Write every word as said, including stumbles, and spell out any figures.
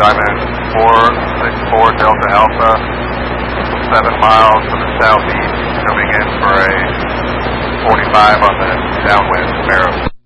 Diamond four six four Delta Alpha, seven miles to the southeast, coming in for a forty-five on the downwind, Barrows.